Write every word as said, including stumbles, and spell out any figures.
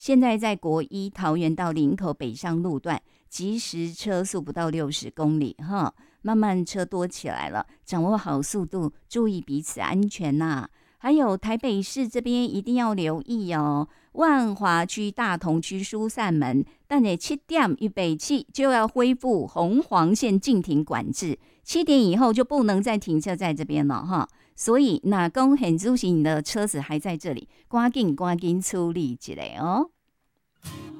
现在在国一桃园到林口北上路段，即时车速不到六十公里哈，慢慢车多起来了，掌握好速度，注意彼此安全呐、啊。还有台北市这边一定要留意哦，万华区、大同区疏散门，但你七点预备起就要恢复红黄线禁停管制，七点以后就不能再停车在这边了哈。所以那公很注意你的车子还在这里，赶紧赶紧处理起来哦。